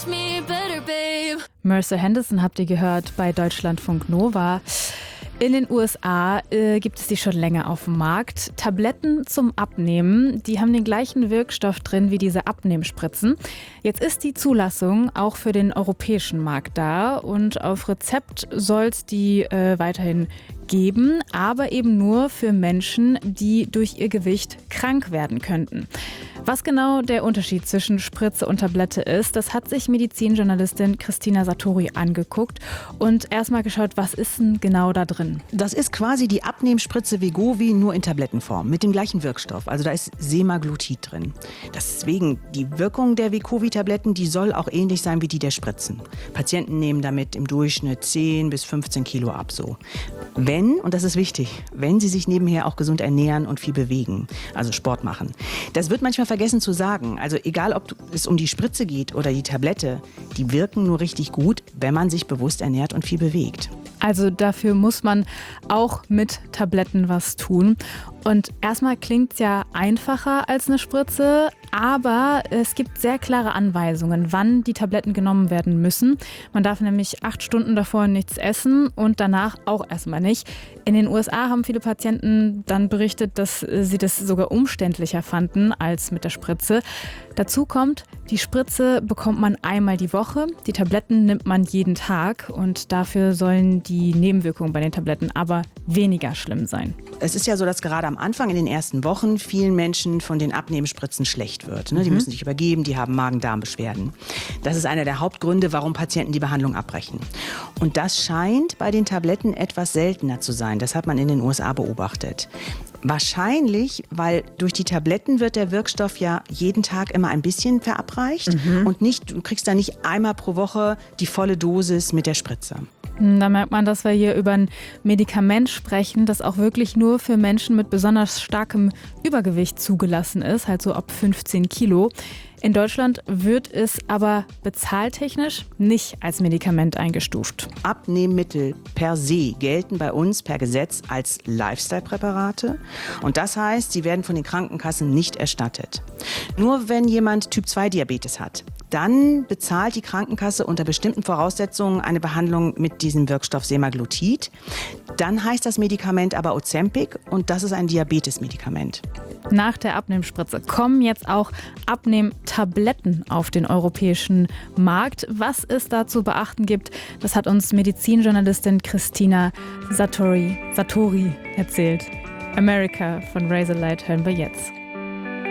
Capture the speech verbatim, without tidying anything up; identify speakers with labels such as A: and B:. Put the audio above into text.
A: Mercer Henderson habt ihr gehört bei Deutschlandfunk Nova. In den U S A äh, gibt es die schon länger auf dem Markt. Tabletten zum Abnehmen, die haben den gleichen Wirkstoff drin wie diese Abnehmspritzen. Jetzt ist die Zulassung auch für den europäischen Markt da und auf Rezept soll es die äh, weiterhin geben, aber eben nur für Menschen, die durch ihr Gewicht krank werden könnten. Was genau der Unterschied zwischen Spritze und Tablette ist, das hat sich Medizinjournalistin Christina Satori angeguckt und erstmal geschaut, was ist denn genau da drin?
B: Das ist quasi die Abnehmspritze Wegovy, nur in Tablettenform, mit dem gleichen Wirkstoff. Also da ist Semaglutid drin. Deswegen, die Wirkung der Wegovy-Tabletten, die soll auch ähnlich sein wie die der Spritzen. Patienten nehmen damit im Durchschnitt zehn bis fünfzehn Kilo ab. So. Wenn, und das ist wichtig, wenn sie sich nebenher auch gesund ernähren und viel bewegen, also Sport machen. Das wird manchmal vergessen zu sagen. Also egal, ob es um die Spritze geht oder die Tablette, die wirken nur richtig gut, wenn man sich bewusst ernährt und viel bewegt.
A: Also dafür muss man auch mit Tabletten was tun. Und erstmal klingt es ja einfacher als eine Spritze, aber es gibt sehr klare Anweisungen, wann die Tabletten genommen werden müssen. Man darf nämlich acht Stunden davor nichts essen und danach auch erstmal nicht. In den U S A haben viele Patienten dann berichtet, dass sie das sogar umständlicher fanden als mit der Spritze. Dazu kommt, die Spritze bekommt man einmal die Woche, die Tabletten nimmt man jeden Tag und dafür sollen die Nebenwirkungen bei den Tabletten aber weniger schlimm sein.
B: Es ist ja so, dass gerade am Anfang in den ersten Wochen vielen Menschen von den Abnehmspritzen schlecht wird. Ne? Die
A: Mhm.
B: müssen sich übergeben, die haben Magen-Darm-Beschwerden. Das ist einer der Hauptgründe, warum Patienten die Behandlung abbrechen. Und das scheint bei den Tabletten etwas seltener zu sein. Das hat man in den U S A beobachtet. Wahrscheinlich, weil durch die Tabletten wird der Wirkstoff ja jeden Tag immer ein bisschen verabreicht mhm. und nicht, du kriegst da nicht einmal pro Woche die volle Dosis mit der Spritze.
A: Da merkt man, dass wir hier über ein Medikament sprechen, das auch wirklich nur für Menschen mit besonders starkem Übergewicht zugelassen ist, halt so ab fünfzehn Kilo. In Deutschland wird es aber bezahltechnisch nicht als Medikament eingestuft.
B: Abnehmmittel per se gelten bei uns per Gesetz als Lifestyle-Präparate. Und das heißt, sie werden von den Krankenkassen nicht erstattet. Nur wenn jemand Typ zwei Diabetes hat, dann bezahlt die Krankenkasse unter bestimmten Voraussetzungen eine Behandlung mit diesem Wirkstoff Semaglutid. Dann heißt das Medikament aber Ozempic und das ist ein Diabetesmedikament.
A: Nach der Abnehmspritze kommen jetzt auch Abnehmtabletten auf den europäischen Markt. Was es da zu beachten gibt, das hat uns Medizinjournalistin Christina Satori, Satori erzählt. America von Razorlight hören wir jetzt.